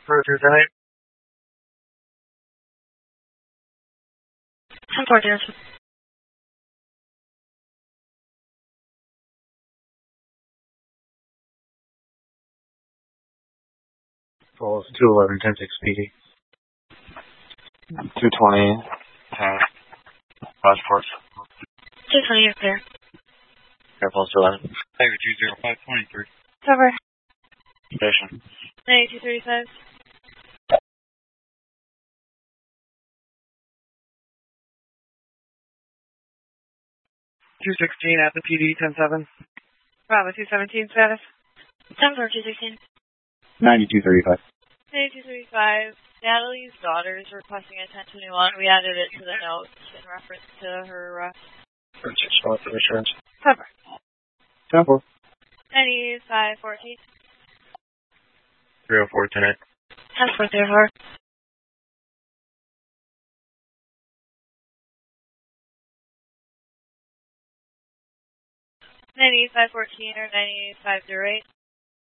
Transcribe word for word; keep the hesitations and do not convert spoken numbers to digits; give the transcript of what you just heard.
For two ten eight. ten four zero. Falls two eleven ten six P D. two twenty, ten, passports. two twenty, you're clear. Airport two eleven. David two zero five twenty-three. Cover. Station. ninety-two thirty-five. two sixteen at the P D ten seven. Bravo two seventeen status. ten four two sixteen. ninety-two thirty-five. ninety-two thirty-five. Natalie's daughter is requesting a ten twenty-one. We added it to the notes in reference to her arrest. Six months of insurance. Cover. ten four. ninety-five fourteen. three oh four ten eight. ten four zero four. ninety-five fourteen or ninety-five zero eight.